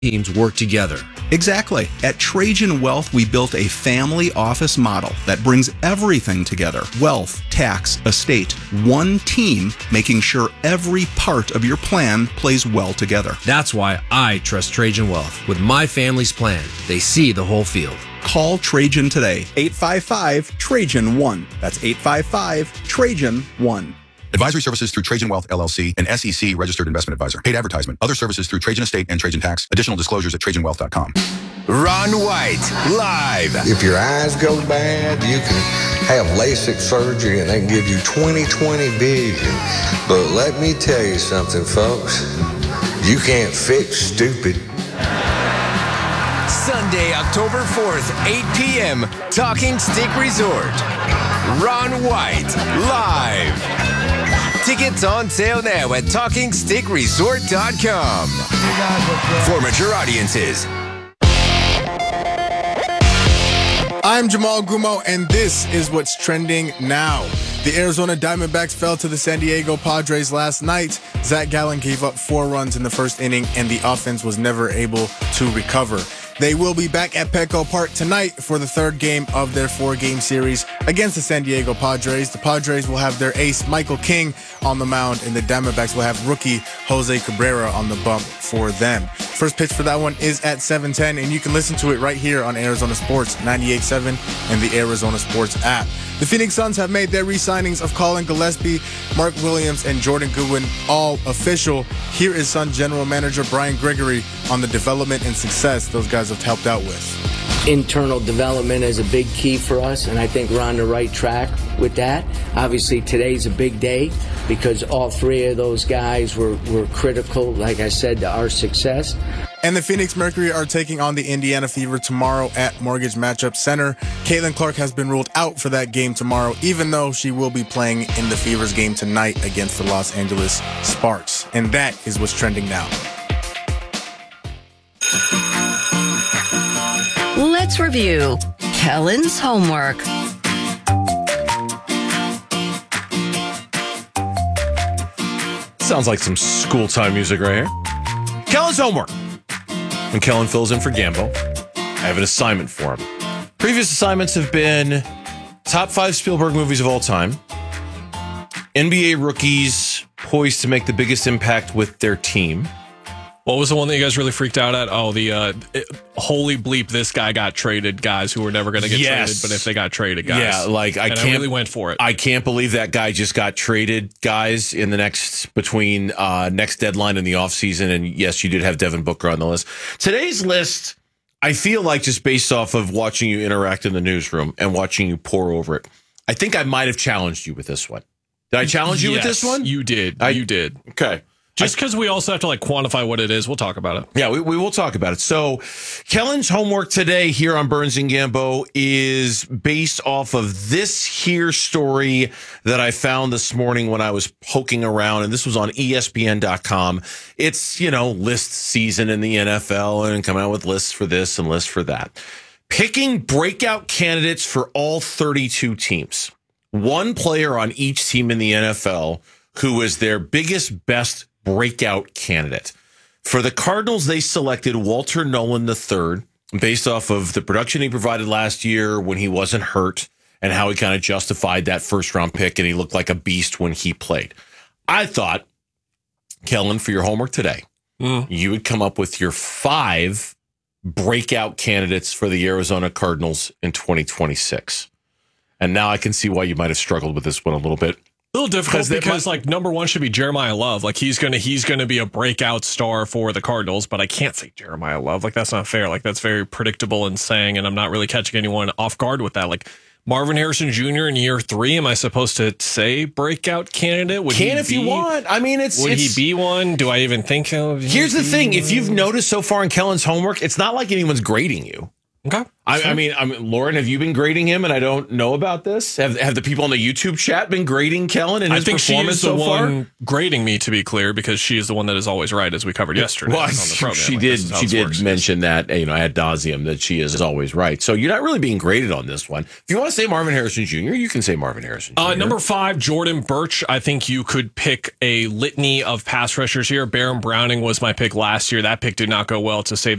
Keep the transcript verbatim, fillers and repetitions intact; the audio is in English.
teams work together. Exactly. At Trajan Wealth, we built a family office model that brings everything together. Wealth, tax, estate, one team, making sure every part of your plan plays well together. That's why I trust Trajan Wealth. With my family's plan, they see the whole field. Call Trajan today. eight five five, Trajan one. That's eight five five, Trajan one. Advisory services through Trajan Wealth, L L C, an S E C registered investment advisor. Paid advertisement. Other services through Trajan Estate and Trajan Tax. Additional disclosures at trajan wealth dot com. Ron White, live. If your eyes go bad, you can have LASIK surgery and they can give you twenty twenty vision. But let me tell you something, folks. You can't fix stupid. Sunday, October fourth, eight p.m., Talking Stick Resort. Ron White, live. Tickets on sale now at talking stick resort dot com. For mature audiences. I'm Jamal Gumo, and this is what's trending now. The Arizona Diamondbacks fell to the San Diego Padres last night. Zach Gallen gave up four runs in the first inning, and the offense was never able to recover. They will be back at Petco Park tonight for the third game of their four-game series against the San Diego Padres. The Padres will have their ace, Michael King, on the mound, and the Diamondbacks will have rookie Jose Cabrera on the bump for them. First pitch for that one is at seven ten, and you can listen to it right here on Arizona Sports ninety-eight point seven and the Arizona Sports app. The Phoenix Suns have made their re-signings of Colin Gillespie, Mark Williams, and Jordan Goodwin all official. Here is Sun General Manager Brian Gregory on the development and success those guys have helped out with. Internal development is a big key for us, and I think we're on the right track with that. Obviously, today's a big day because all three of those guys were, were critical, like I said, to our success. And the Phoenix Mercury are taking on the Indiana Fever tomorrow at Mortgage Matchup Center. Caitlin Clark has been ruled out for that game tomorrow, even though she will be playing in the Fever's game tonight against the Los Angeles Sparks. And that is what's trending now. Let's review Kellen's homework. Sounds like some school time music right here. Kellen's homework. When Kellen fills in for Gambo, I have an assignment for him. Previous assignments have been top five Spielberg movies of all time, N B A rookies poised to make the biggest impact with their team. What was the one that you guys really freaked out at? Oh, the uh, it, holy bleep, this guy got traded, guys who were never going to get yes. traded, but if they got traded, guys. Yeah, like I and can't I really went for it. I can't believe that guy just got traded, guys, in the next between uh, next deadline and the offseason. And yes, you did have Devin Booker on the list. Today's list, I feel like just based off of watching you interact in the newsroom and watching you pour over it, I think I might have challenged you with this one. Did I challenge you yes, with this one? You did. I, you did. Okay. Just because we also have to like quantify what it is, we'll talk about it. Yeah, we, we will talk about it. So Kellen's homework today here on Burns and Gambo is based off of this here story that I found this morning when I was poking around, and this was on E S P N dot com. It's, you know, list season in the N F L and come out with lists for this and lists for that. Picking breakout candidates for all thirty-two teams. One player on each team in the N F L who is their biggest, best breakout candidate. For the Cardinals, they selected Walter Nolan the third based off of the production he provided last year when he wasn't hurt and how he kind of justified that first round pick, and he looked like a beast when he played. I thought, Kellen, for your homework today, mm. you would come up with your five breakout candidates for the Arizona Cardinals in twenty twenty-six. And now I can see why you might have struggled with this one a little bit. A little difficult because, like, number one should be Jeremiah Love. Like, he's gonna he's gonna be a breakout star for the Cardinals, but I can't say Jeremiah Love. Like, that's not fair. Like, that's very predictable and saying, and I'm not really catching anyone off guard with that. Like, Marvin Harrison Junior in year three, am I supposed to say breakout candidate? Would Can he if be, you want. I mean, it's would it's, he be one? Do I even think of? Here's the thing: if you've noticed so far in Kellen's homework, it's not like anyone's grading you. Okay. I, I mean, I mean, Lauren, have you been grading him and I don't know about this? Have have the people on the YouTube chat been grading Kellen and his I think she performance is the so one far? grading me, to be clear, because she is the one that is always right, as we covered yesterday. Well, on the program. she Like, did. this is how She this did works. mention that, you know, ad nauseum that she is always right. So you're not really being graded on this one. If you want to say Marvin Harrison Junior, you can say Marvin Harrison Junior Uh, number five, Jordan Birch. I think you could pick a litany of pass rushers here. Baron Browning was my pick last year. That pick did not go well, to say the